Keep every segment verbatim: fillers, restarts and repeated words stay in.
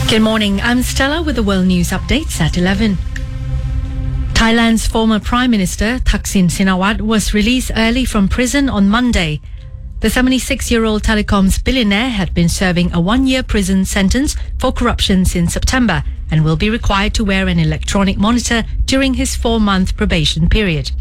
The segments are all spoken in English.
Good morning, I'm Stella with the World News Updates at eleven. Thailand's former Prime Minister Thaksin Shinawatra was released early from prison on Monday. The seventy-six-year-old telecoms billionaire had been serving a one-year prison sentence for corruption since September and will be required to wear an electronic monitor during his four-month probation period.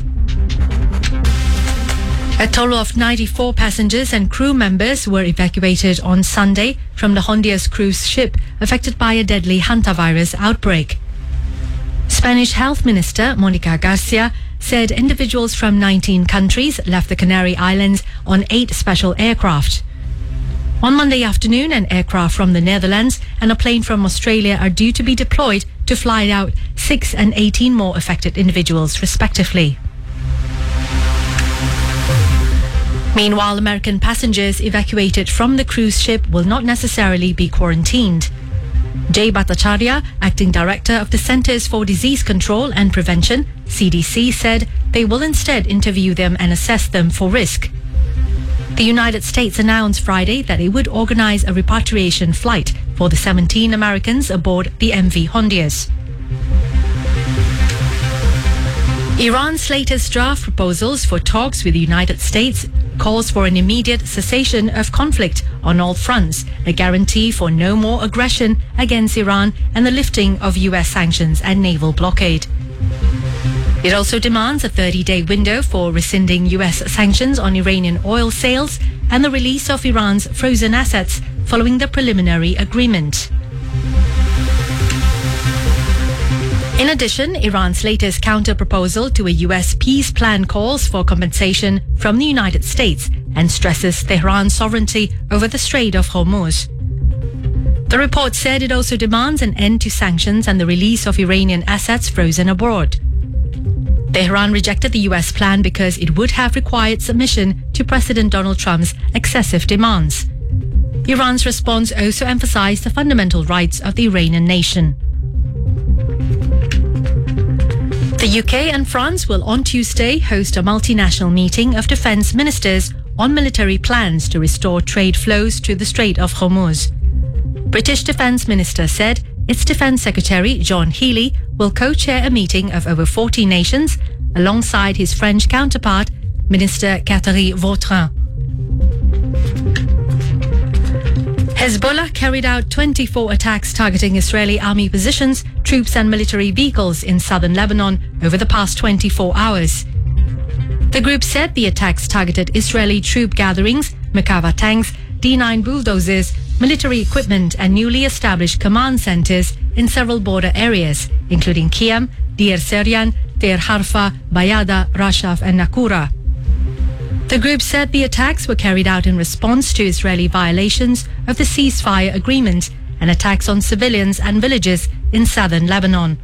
A total of ninety-four passengers and crew members were evacuated on Sunday from the Honduras cruise ship affected by a deadly hantavirus outbreak. Spanish Health Minister Monica Garcia said individuals from nineteen countries left the Canary Islands on eight special aircraft. On Monday afternoon, an aircraft from the Netherlands and a plane from Australia are due to be deployed to fly out six and eighteen more affected individuals, respectively. Meanwhile, American passengers evacuated from the cruise ship will not necessarily be quarantined. Jay Bhattacharya, acting director of the Centers for Disease Control and Prevention, C D C, said they will instead interview them and assess them for risk. The United States announced Friday that it would organize a repatriation flight for the seventeen Americans aboard the M V Honduras. Iran's latest draft proposals for talks with the United States calls for an immediate cessation of conflict on all fronts, a guarantee for no more aggression against Iran, and the lifting of U S sanctions and naval blockade. It also demands a thirty-day window for rescinding U S sanctions on Iranian oil sales and the release of Iran's frozen assets following the preliminary agreement. In addition, Iran's latest counter-proposal to a U S peace plan calls for compensation from the United States and stresses Tehran's sovereignty over the Strait of Hormuz. The report said it also demands an end to sanctions and the release of Iranian assets frozen abroad. Tehran rejected the U S plan because it would have required submission to President Donald Trump's excessive demands. Iran's response also emphasized the fundamental rights of the Iranian nation. The U K and France will on Tuesday host a multinational meeting of defence ministers on military plans to restore trade flows to the Strait of Hormuz. British Defence Minister said its Defence Secretary John Healey will co-chair a meeting of over forty nations alongside his French counterpart, Minister Catherine Vautrin. Hezbollah carried out twenty-four attacks targeting Israeli army positions, troops and military vehicles in southern Lebanon over the past twenty-four hours. The group said the attacks targeted Israeli troop gatherings, Merkava tanks, D nine bulldozers, military equipment and newly established command centers in several border areas, including Qiyam, Deir Seryan, Deir Harfa, Bayada, Rashaf and Nakura. The group said the attacks were carried out in response to Israeli violations of the ceasefire agreement and attacks on civilians and villages in southern Lebanon.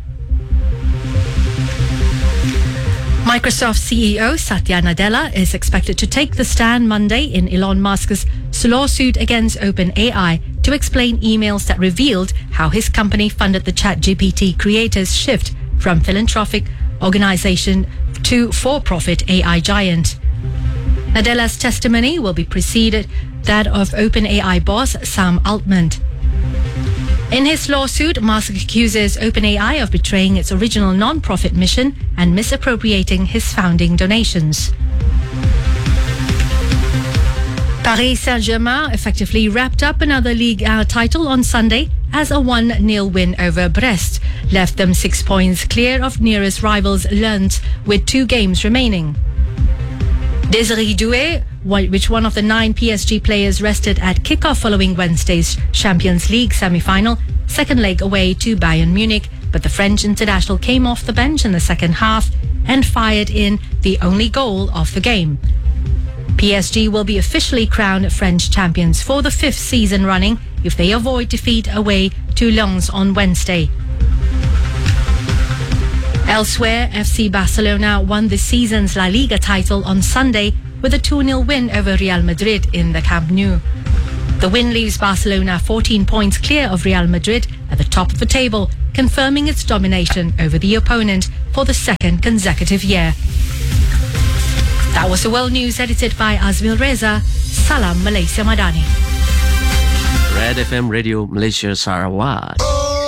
Microsoft C E O Satya Nadella is expected to take the stand Monday in Elon Musk's lawsuit against OpenAI to explain emails that revealed how his company funded the ChatGPT creators' shift from philanthropic organization to for-profit A I giant. Nadella's testimony will be preceded that of OpenAI boss Sam Altman. In his lawsuit, Musk accuses OpenAI of betraying its original non-profit mission and misappropriating his founding donations. Paris Saint-Germain effectively wrapped up another Ligue one title on Sunday as a one nil win over Brest left them six points clear of nearest rivals Lens with two games remaining. Desiree Doué, which one of the nine P S G players rested at kickoff following Wednesday's Champions League semi-final, second leg away to Bayern Munich, but the French international came off the bench in the second half and fired in the only goal of the game. P S G will be officially crowned French champions for the fifth season running if they avoid defeat away to Lens on Wednesday. Elsewhere, F C Barcelona won this season's La Liga title on Sunday with a two nil win over Real Madrid in the Camp Nou. The win leaves Barcelona fourteen points clear of Real Madrid at the top of the table, confirming its domination over the opponent for the second consecutive year. That was the World News edited by Azmil Reza. Salam Malaysia Madani. Red F M Radio Malaysia Sarawak.